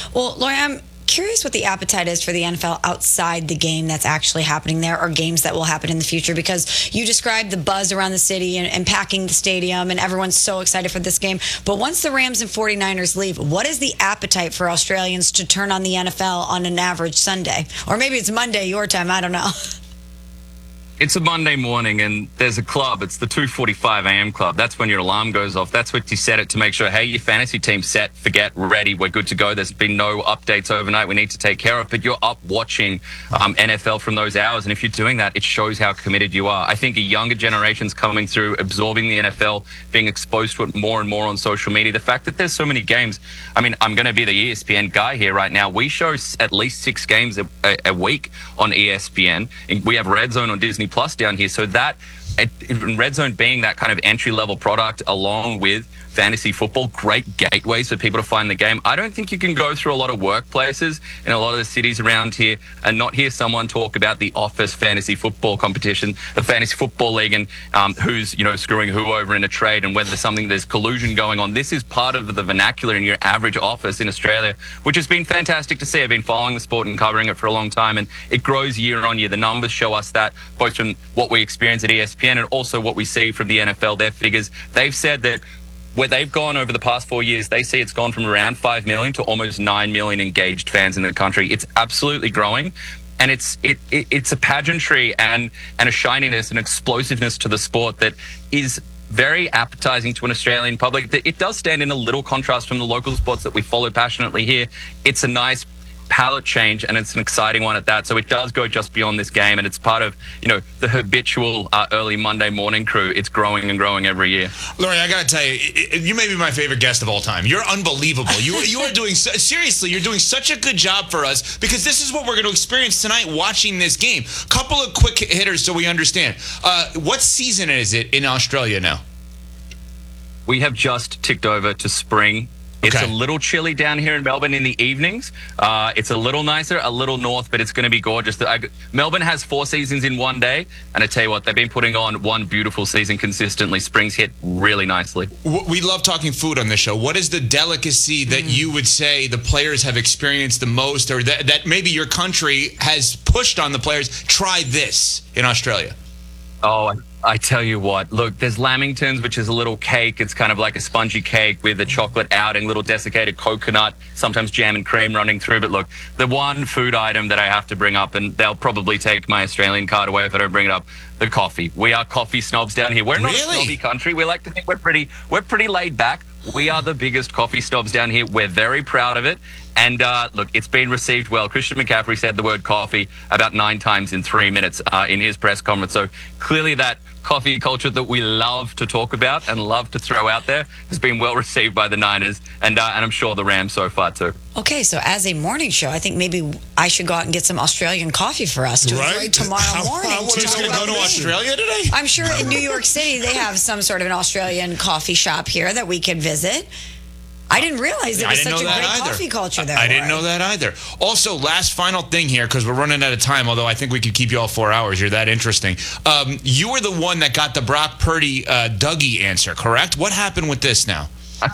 Well, Lori, I'm curious what the appetite is for the NFL outside the game that's actually happening there, or games that will happen in the future, because you described the buzz around the city and packing the stadium, and everyone's so excited for this game. But once the Rams and 49ers leave, what is the appetite for Australians to turn on the NFL on an average Sunday? Or maybe it's Monday your time, I don't know. It's a Monday morning and there's a club. It's the 2:45 a.m. club. That's when your alarm goes off. That's what you set it to make sure, hey, your fantasy team's set, forget, ready, we're good to go. There's been no updates overnight we need to take care of, but you're up watching NFL from those hours. And if you're doing that, it shows how committed you are. I think a younger generation's coming through, absorbing the NFL, being exposed to it more and more on social media. The fact that there's so many games. I mean, I'm going to be the ESPN guy here right now. We show at least 6 games a week on ESPN. We have Red Zone on Disney Plus down here, so that Red Zone being that kind of entry-level product along with fantasy football, great gateways for people to find the game. I don't think you can go through a lot of workplaces in a lot of the cities around here and not hear someone talk about the office fantasy football competition, the fantasy football league, and who's screwing who over in a trade, and whether there's collusion going on. This is part of the vernacular in your average office in Australia, which has been fantastic to see. I've been following the sport and covering it for a long time, and it grows year on year. The numbers show us that, both from what we experience at ESPN and also what we see from the NFL. Their figures, they've said that where they've gone over the past 4 years, they see it's gone from around 5 million to almost 9 million engaged fans in the country. It's absolutely growing. And it's a pageantry and a shininess and explosiveness to the sport that is very appetizing to an Australian public. It does stand in a little contrast from the local sports that we follow passionately here. It's a nice palette change, and it's an exciting one at that. So it does go just beyond this game, and it's part of the habitual early Monday morning crew. It's growing and growing every year. Lori, I gotta tell you, you may be my favorite guest of all time. You're unbelievable. You are doing seriously. You're doing such a good job for us, because this is what we're going to experience tonight watching this game. Couple of quick hitters so we understand. What season is it in Australia now? We have just ticked over to spring. It's a little chilly down here in Melbourne in the evenings. It's a little nicer, a little north, but it's going to be gorgeous. Melbourne has 4 seasons in one day, and I tell you what, they've been putting on one beautiful season consistently. Spring's hit really nicely. We love talking food on this show. What is the delicacy that you would say the players have experienced the most, or that maybe your country has pushed on the players? Try this in Australia. Oh, I tell you what, look, there's lamingtons, which is a little cake. It's kind of like a spongy cake with a chocolate outing, little desiccated coconut, sometimes jam and cream running through. But look, the one food item that I have to bring up, and they'll probably take my Australian card away if I don't bring it up, the coffee. We are coffee snobs down here. We're not a snobby country. We like to think we're pretty laid back. We are the biggest coffee snobs down here. We're very proud of it. And look, it's been received well. Christian McCaffrey said the word coffee about 9 times in 3 minutes in his press conference. So clearly that coffee culture that we love to talk about and love to throw out there has been well received by the Niners, and I'm sure the Rams so far too. Okay, so as a morning show, I think maybe I should go out and get some Australian coffee for us to enjoy tomorrow morning. We're just going to go to Australia today? I'm sure in New York City they have some sort of an Australian coffee shop here that we could visit. I didn't realize there was such a great coffee culture there. I didn't know that either. Also, last final thing here, because we're running out of time, although I think we could keep you all 4 hours. You're that interesting. You were the one that got the Brock Purdy Dougie answer, correct? What happened with this now?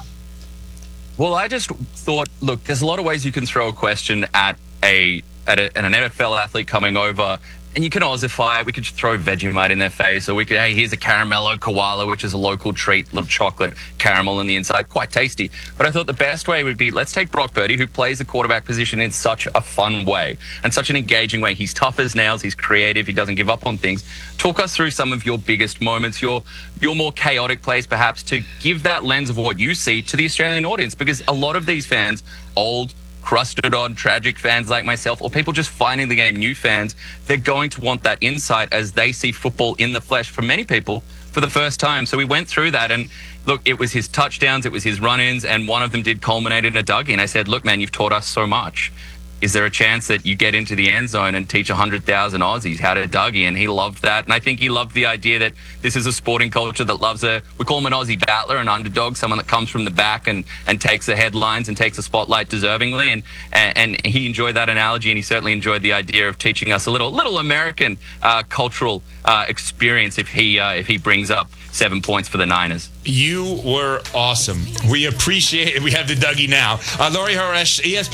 Well, I just thought, look, there's a lot of ways you can throw a question at an NFL athlete coming over. And you can ossify it. We could just throw Vegemite in their face, or we could, hey, here's a caramello koala, which is a local treat, little chocolate caramel on the inside, quite tasty. But I thought the best way would be, let's take Brock Purdy, who plays the quarterback position in such a fun way and such an engaging way. He's tough as nails, he's creative, he doesn't give up on things. Talk us through some of your biggest moments, your more chaotic plays, perhaps, to give that lens of what you see to the Australian audience, because a lot of these fans, old, crusted on, tragic fans like myself, or people just finding the game, new fans, they're going to want that insight as they see football in the flesh for many people for the first time. So we went through that, and look, it was his touchdowns, it was his run-ins, and one of them did culminate in a Dougie. And I said, look, man, you've taught us so much. Is there a chance that you get into the end zone and teach 100,000 Aussies how to Dougie? And he loved that. And I think he loved the idea that this is a sporting culture that loves we call him an Aussie battler, an underdog, someone that comes from the back and takes the headlines and takes the spotlight deservingly. And he enjoyed that analogy, and he certainly enjoyed the idea of teaching us a little American cultural experience if he brings up 7 points for the Niners. You were awesome. We appreciate it. We have the Dougie now. Lori Harash, ESPN.